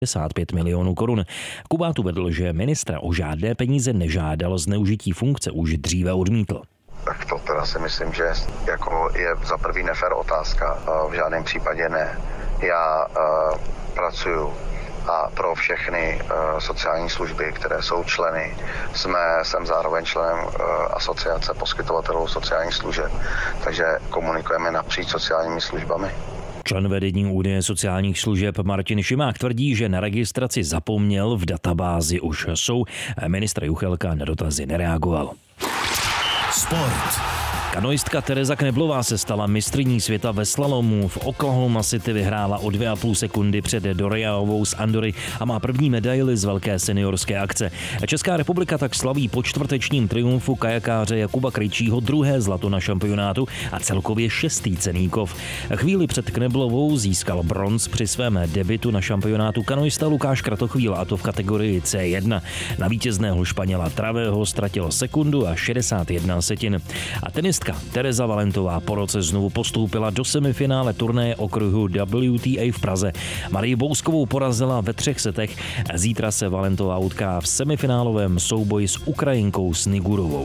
55 milionů korun. Kubát uvedl, že ministra o žádné peníze nežádal, zneužití funkce už dříve odmítl. Tak to teda si myslím, že jako je za prvý nefér otázka. V žádném případě ne. Já pracuju a pro všechny sociální služby, které jsou členy. Jsem zároveň členem asociace poskytovatelů sociálních služeb, takže komunikujeme napříč sociálními službami. Člen vedení Unie sociálních služeb Martin Šimák tvrdí, že na registraci zapomněl, v databázi už jsou. Ministr Juchelka na dotazy nereagoval. Sport. Kanoistka Tereza Kneblová se stala mistryní světa ve slalomu. V Oklahoma City vyhrála o 2,5 sekundy před Doriaovou z Andory a má první medaili z velké seniorské akce. Česká republika tak slaví po čtvrtečním triumfu kajakáře Jakuba Krejčího druhé zlato na šampionátu a celkově 6. cenný kov. Chvíli před Kneblovou získal bronz při svém debutu na šampionátu kanoista Lukáš Kratochvíl, a to v kategorii C1. Na vítězného Španěla Travého ztratil sekundu a 61 setin. A tenistka Tereza Valentová po roce znovu postoupila do semifinále turnaje okruhu WTA v Praze. Marii Bouskovou porazila ve 3 setech. Zítra se Valentová utká v semifinálovém souboji s Ukrajinkou Snigurovou.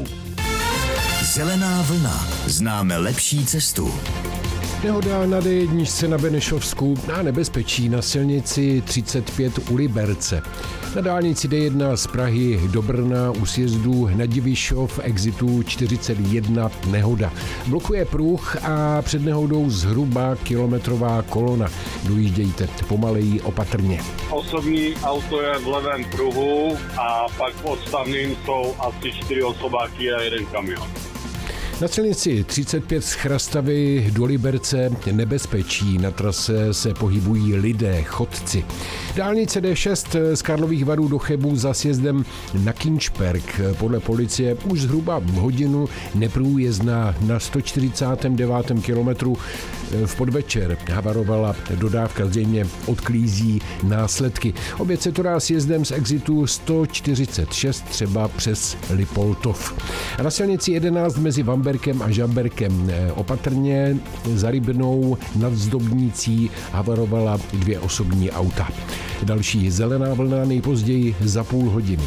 Zelená vlna. Známe lepší cestu. Nehoda na D1 na Benešovsku a nebezpečí na silnici 35 u Liberce. Na dálnici D1 z Prahy do Brna u sjezdu na Divišov exitu 41 nehoda. Blokuje pruh a před nehodou zhruba kilometrová kolona. Dojíždějte pomaleji, opatrně. Osobní auto je v levém pruhu a pak odstavným jsou asi 4 osobáky a 1 kamion. Na silnici 35 z Chrastavy do Liberce nebezpečí. Na trase se pohybují lidé, chodci. Dálnice D6 z Karlových Varů do Chebu za sjezdem na Kinčberg. Podle policie už zhruba hodinu neprůjezdná. Na 149. kilometru v podvečer havarovala dodávka, zřejmě odklízí následky. Oběť se to dá sjezdem z exitu 146 třeba přes Lipoltov. A na silnici 11 mezi Vamberkem a Žamberkem opatrně za Rybnou nad Zdobnicí havarovala 2 osobní auta. Další zelená vlna nejpozději za půl hodiny.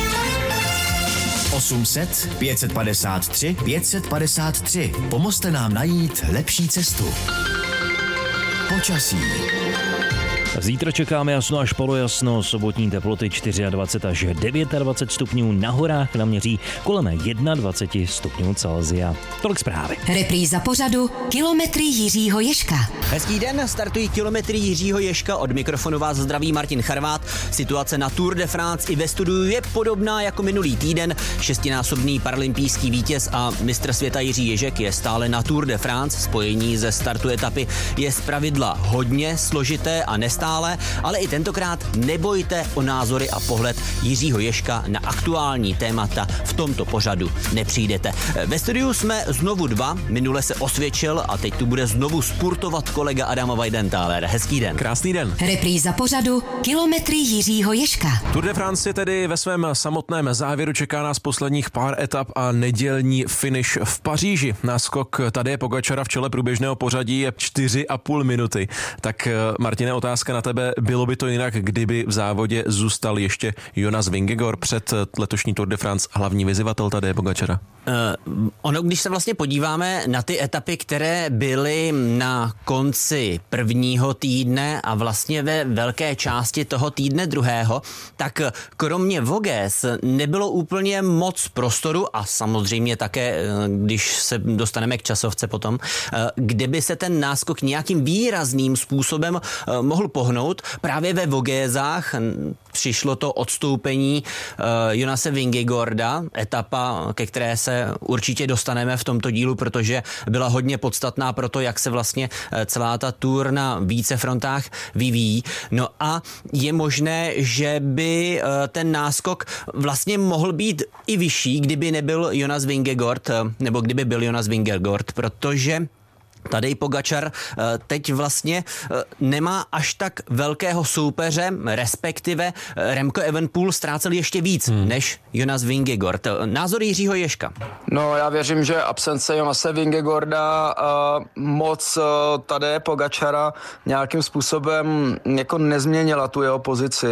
800 553 553. Pomozte nám najít lepší cestu. Počasí. Zítra čekáme jasno až polojasno, sobotní teploty 24 až 29 stupňů, na horách naměří kolem 21 stupňů Celsia. Tolik zprávy. Repríza pořadu Kilometry Jiřího Ježka. Hezký den, startují Kilometry Jiřího Ježka, od mikrofonu vás zdraví Martin Charvát. Situace na Tour de France i ve studiu je podobná jako minulý týden. 6násobný paralympijský vítěz a mistr světa Jiří Ježek je stále na Tour de France. Spojení ze startu etapy je zpravidla hodně složité a nestále, ale i tentokrát nebojte o názory a pohled Jiřího Ježka na aktuální témata v tomto pořadu nepřijdete. Ve studiu jsme znovu 2, minule se osvědčil a teď tu bude znovu spurtovat kolega Adam Weidenthaler. Hezký den. Krásný den. Repríza pořadu Kilometry Jiřího Ježka. Tour de France je tedy ve svém samotném závěru, čeká nás posledních pár etap a nedělní finish v Paříži. Náskok Tadeje Pogačara v čele průběžného pořadí je 4,5 minuty. Tak Martine, otázka na tebe, bylo by to jinak, kdyby v závodě zůstal ještě Jonas Vingegaard, před letošní Tour de France hlavní vyzývatel Tadeje Pogačara? Ono, když se vlastně podíváme na ty etapy, které byly na konci prvního týdne a vlastně ve velké části toho týdne druhého, tak kromě Voges nebylo úplně moc prostoru a samozřejmě také, když se dostaneme k časovce potom, kde by se ten náskok nějakým výrazným způsobem mohl pohnout. Právě ve Vogesách přišlo to odstoupení Jonase Vingegaarda, etapa, ke které se určitě dostaneme v tomto dílu, protože byla hodně podstatná pro to, jak se vlastně celá ta tour na více frontách vyvíjí. No a je možné, že by ten náskok vlastně mohl být i vyšší, kdyby nebyl Jonas Vingegaard, nebo kdyby byl Jonas Vingegaard, protože Tadej Pogačar teď vlastně nemá až tak velkého soupeře, respektive Remco Evenepoel ztrácel ještě víc než Jonas Vingegaard. Názor Jiřího Ježka. No, já věřím, že absence Jonase Vingegaarda moc Tadeje Pogačara nějakým způsobem jako nezměnila tu jeho pozici.